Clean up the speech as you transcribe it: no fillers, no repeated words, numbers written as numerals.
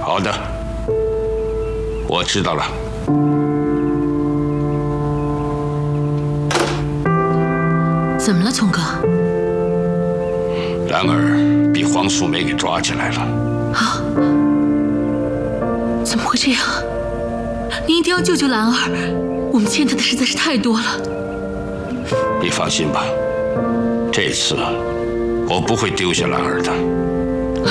好的，我知道了。 怎么了，聪哥？ 兰儿被黄素梅给抓起来了。 啊？怎么会这样？您一定要救救兰儿，我们欠她的实在是太多了。 你放心吧，这次我不会丢下兰儿的。